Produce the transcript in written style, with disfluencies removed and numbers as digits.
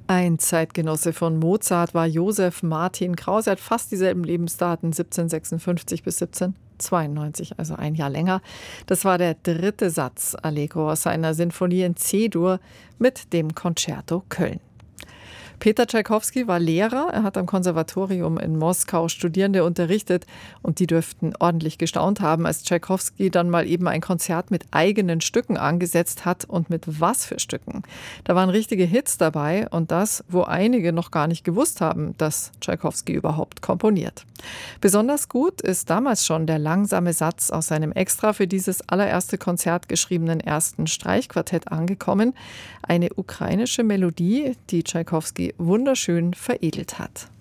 Ein Zeitgenosse von Mozart war Josef Martin Krause. Er hat fast dieselben Lebensdaten, 1756 bis 1792, also ein Jahr länger. Das war der dritte Satz Allegro aus seiner Sinfonie in C-Dur mit dem Concerto Köln. Peter Tschaikowski war Lehrer. Er hat am Konservatorium in Moskau Studierende unterrichtet und die dürften ordentlich gestaunt haben, als Tschaikowski dann mal eben ein Konzert mit eigenen Stücken angesetzt hat. Und mit was für Stücken? Da waren richtige Hits dabei und das, wo einige noch gar nicht gewusst haben, dass Tschaikowski überhaupt komponiert. Besonders gut ist damals schon der langsame Satz aus seinem extra für dieses allererste Konzert geschriebenen ersten Streichquartett angekommen. Eine ukrainische Melodie, die Tschaikowski wunderschön veredelt hat.